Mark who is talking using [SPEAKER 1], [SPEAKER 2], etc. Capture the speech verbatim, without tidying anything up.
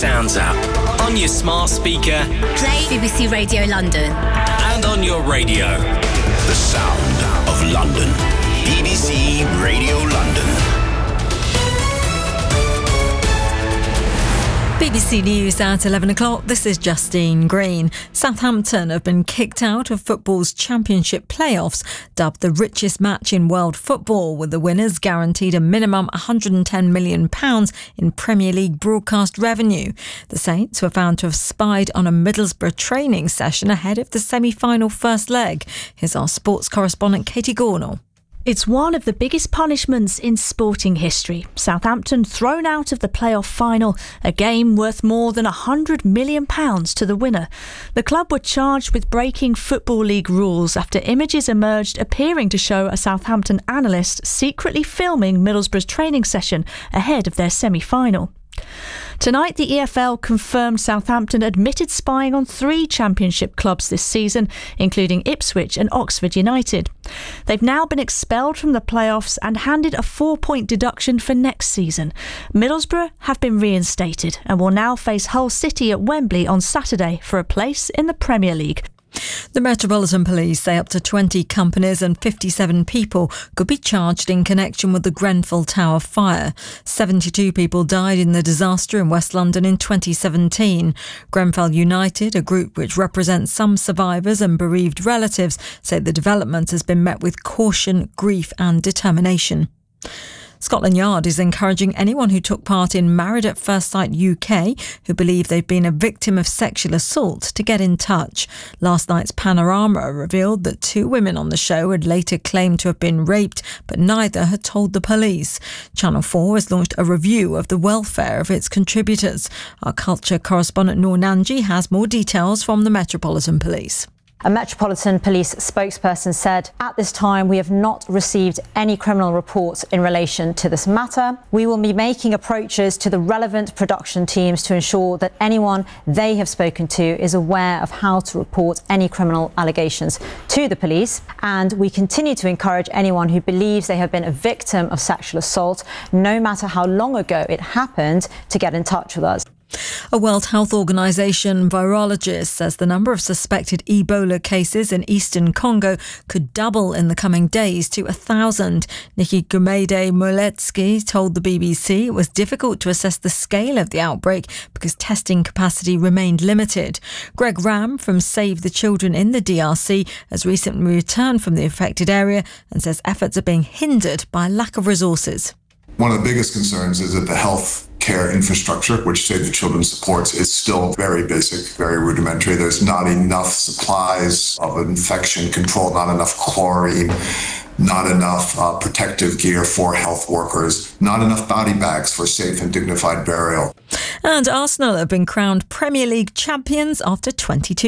[SPEAKER 1] Sounds app, on your smart speaker,
[SPEAKER 2] play B B C Radio London,
[SPEAKER 1] and on your radio. The sound of London. B B C Radio London.
[SPEAKER 3] B B C News at eleven o'clock. This is Justine Green. Southampton have been kicked out of football's championship playoffs, dubbed the richest match in world football, with the winners guaranteed a minimum one hundred ten million pounds in Premier League broadcast revenue. The Saints were found to have spied on a Middlesbrough training session ahead of the semi-final first leg. Here's our sports correspondent Katie Gornall.
[SPEAKER 4] It's one of the biggest punishments in sporting history. Southampton thrown out of the playoff final, a game worth more than one hundred million pounds to the winner. The club were charged with breaking Football League rules after images emerged appearing to show a Southampton analyst secretly filming Middlesbrough's training session ahead of their semi-final. Tonight, the E F L confirmed Southampton admitted spying on three Championship clubs this season, including Ipswich and Oxford United. They've now been expelled from the playoffs and handed a four-point deduction for next season. Middlesbrough have been reinstated and will now face Hull City at Wembley on Saturday for a place in the Premier League.
[SPEAKER 3] The Metropolitan Police say up to twenty companies and fifty-seven people could be charged in connection with the Grenfell Tower fire. seventy-two people died in the disaster in West London in twenty seventeen. Grenfell United, a group which represents some survivors and bereaved relatives, say the development has been met with caution, grief and determination. Scotland Yard is encouraging anyone who took part in Married at First Sight U K who believe they've been a victim of sexual assault to get in touch. Last night's Panorama revealed that two women on the show had later claimed to have been raped, but neither had told the police. Channel four has launched a review of the welfare of its contributors. Our culture correspondent Noor Nanji has more details from the Metropolitan Police.
[SPEAKER 5] A Metropolitan Police spokesperson said, "At this time, we have not received any criminal reports in relation to this matter. We will be making approaches to the relevant production teams to ensure that anyone they have spoken to is aware of how to report any criminal allegations to the police. And we continue to encourage anyone who believes they have been a victim of sexual assault, no matter how long ago it happened, to get in touch with us."
[SPEAKER 3] A World Health Organization virologist says the number of suspected Ebola cases in eastern Congo could double in the coming days to a thousand. Nikki Gumede Moletsky told the B B C it was difficult to assess the scale of the outbreak because testing capacity remained limited. Greg Ram from Save the Children in the D R C has recently returned from the affected area and says efforts are being hindered by lack of resources.
[SPEAKER 6] One of the biggest concerns is that the health care infrastructure, which Save the Children supports, is still very basic, very rudimentary. There's not enough supplies of infection control, not enough chlorine, not enough uh, protective gear for health workers, not enough body bags for safe and dignified burial.
[SPEAKER 3] And Arsenal have been crowned Premier League champions after twenty-two